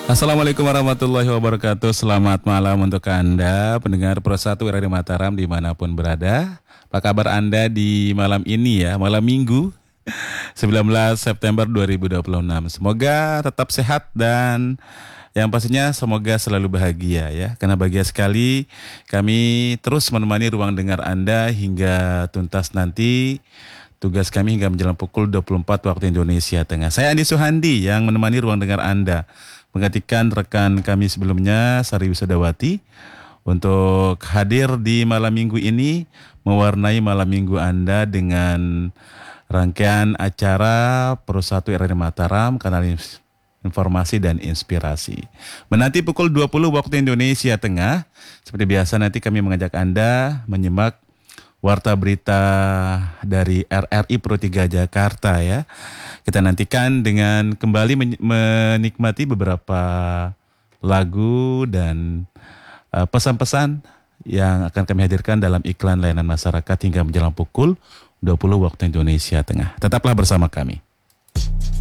Assalamualaikum warahmatullahi wabarakatuh. Selamat malam untuk Anda pendengar Pro1 Radio Mataram dimanapun berada. Apa kabar Anda di malam ini ya, malam Minggu 19 September 2026. Semoga tetap sehat dan yang pastinya semoga selalu bahagia ya. Karena bahagia sekali kami terus menemani ruang dengar Anda hingga tuntas nanti. Tugas kami hingga menjelang pukul 24 waktu Indonesia Tengah. Saya Andi Suhandi yang menemani ruang dengar Anda, menggantikan rekan kami sebelumnya, Sari Wisodawati, untuk hadir di malam minggu ini, mewarnai malam minggu Anda dengan rangkaian acara Pro1 RRI Mataram, kanal informasi dan inspirasi. Menanti pukul 20 waktu Indonesia Tengah, seperti biasa nanti kami mengajak Anda menyimak warta berita dari RRI Pro 3 Jakarta ya. Kita nantikan dengan kembali menikmati beberapa lagu dan pesan-pesan yang akan kami hadirkan dalam iklan layanan masyarakat hingga menjelang pukul 20 waktu Indonesia Tengah. Tetaplah bersama kami.